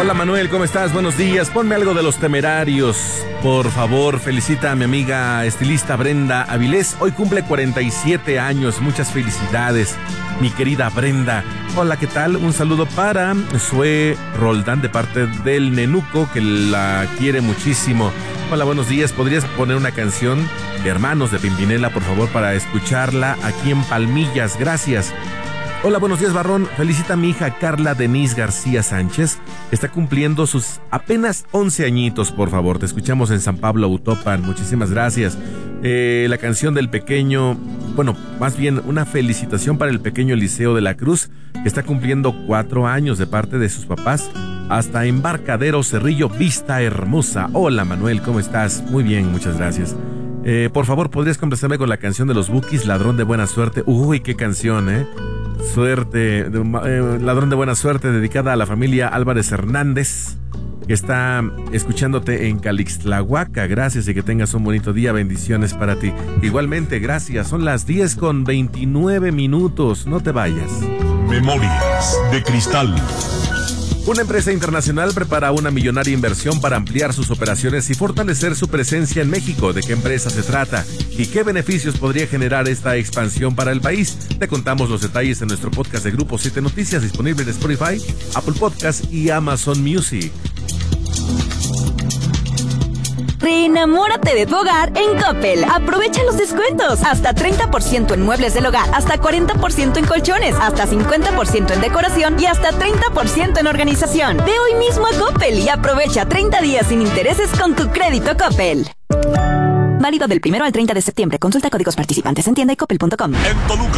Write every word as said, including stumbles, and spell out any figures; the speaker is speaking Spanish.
Hola Manuel, ¿cómo estás? Buenos días. Ponme algo de Los Temerarios, por favor. Felicita a mi amiga estilista Brenda Avilés. Hoy cumple cuarenta y siete años. Muchas felicidades, mi querida Brenda. Hola, ¿qué tal? Un saludo para Sue Roldán de parte del Nenuco, que la quiere muchísimo. Hola, buenos días. ¿Podrías poner una canción de Hermanos de Pimpinela, por favor, para escucharla aquí en Palmillas? Gracias. Hola, buenos días, Barrón. Felicita a mi hija Carla Denise García Sánchez. Está cumpliendo sus apenas once añitos, por favor. Te escuchamos en San Pablo, Utopan. Muchísimas gracias. Eh, la canción del pequeño, bueno, más bien una felicitación para el pequeño Eliseo de la Cruz, que está cumpliendo cuatro años de parte de sus papás. Hasta Embarcadero Cerrillo, Vista Hermosa. Hola, Manuel, ¿cómo estás? Muy bien, muchas gracias. Eh, por favor, ¿podrías complacerme con la canción de los Bukis, Ladrón de Buena Suerte? Uy, qué canción, ¿eh? Suerte, eh, Ladrón de Buena Suerte, dedicada a la familia Álvarez Hernández, que está escuchándote en Calixtlahuaca. Gracias y que tengas un bonito día. Bendiciones para ti. Igualmente, gracias. Son las diez con veintinueve minutos. No te vayas. Memorias de Cristal. Una empresa internacional prepara una millonaria inversión para ampliar sus operaciones y fortalecer su presencia en México. ¿De qué empresa se trata? ¿Y qué beneficios podría generar esta expansión para el país? Te contamos los detalles en nuestro podcast de Grupo siete Noticias, disponible en Spotify, Apple Podcast y Amazon Music. Reenamórate de tu hogar en Coppel. Aprovecha los descuentos. Hasta treinta por ciento en muebles del hogar, hasta cuarenta por ciento en colchones, hasta cincuenta por ciento en decoración y hasta treinta por ciento en organización. Ve hoy mismo a Coppel y aprovecha treinta días sin intereses con tu crédito Coppel. Válido del primero al treinta de septiembre. Consulta códigos participantes en tienda y coppel punto com. En Toluca.